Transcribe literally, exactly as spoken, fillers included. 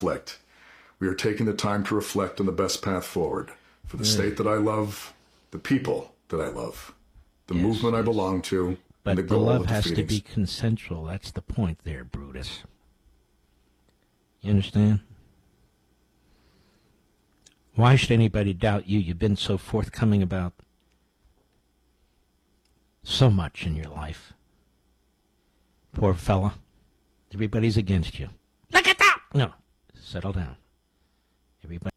conflict. We are taking the time to reflect on the best path forward for the Mm. state that I love, the people that I love, the Yes, movement I yes. belong to, But and the the goal love of has to defeating... be consensual. That's the point there, Brutus. You understand? Why should anybody doubt you? You've been so forthcoming about so much in your life. Poor fella. Everybody's against you. Look at that! No. Settle down. Everybody.